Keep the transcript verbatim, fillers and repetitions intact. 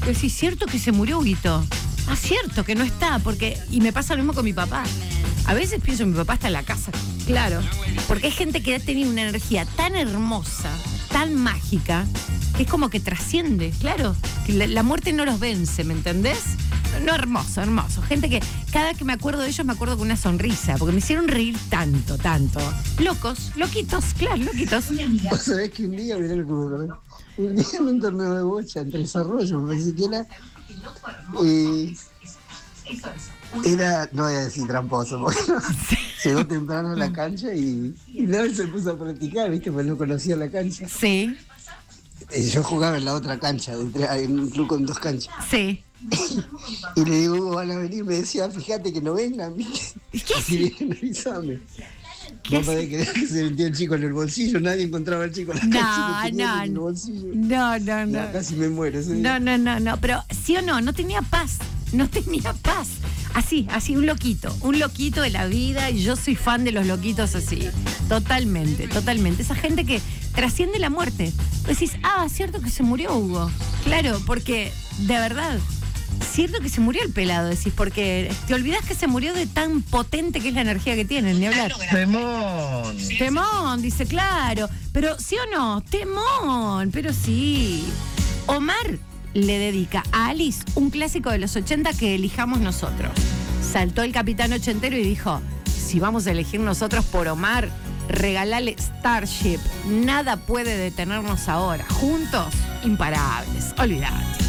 Pero sí, cierto que se murió Huguito. Ah, cierto que no está, porque... Y me pasa lo mismo con mi papá. A veces pienso que mi papá está en la casa. Claro. Porque hay gente que ha tenido una energía tan hermosa, tan mágica, que es como que trasciende, claro. Que la, la muerte no los vence, ¿me entendés? No, hermoso, hermoso. Gente que cada vez que me acuerdo de ellos me acuerdo con una sonrisa, porque me hicieron reír tanto, tanto. Locos, loquitos, claro, loquitos. Vos sabés que un día, mirá lo que me acordé, un día en un torneo de bocha entre Desarrollo, me parece que era, eh, era, no voy a decir tramposo, porque no, llegó temprano a la cancha y, y nada, se puso a practicar, ¿viste? Porque no conocía la cancha. Sí. Eh, Yo jugaba en la otra cancha, en en un club con dos canchas. Sí. Y le digo, Hugo, van a venir, me decía, fíjate que no vengan, ¿viste? ¿Qué Si vienen, avísame. ¿Qué No podés creer que se metió el chico en el bolsillo, nadie encontraba al chico en la No, cancha, lo tenía no, en el no. bolsillo. No, no, no. Ya casi me muero ese No, día. no, no, no. Pero sí o no, no tenía paz. No tenía paz. Así, así, un loquito. Un loquito de la vida. Y yo soy fan de los loquitos así. Totalmente, totalmente. Esa gente que trasciende la muerte. Vos decís, ah, cierto que se murió Hugo. Claro, porque, de verdad, cierto que se murió el pelado, decís, porque te olvidás que se murió de tan potente que es la energía que tienen, ni hablar. Temón. Temón, dice, claro. Pero, ¿sí o no? Temón, pero sí. Omar le dedica a Alice un clásico de los ochenta que elijamos nosotros. Saltó el capitán ochentero y dijo, si vamos a elegir nosotros por Omar, regalale Starship. Nada puede detenernos ahora. Juntos, imparables. Olvidate.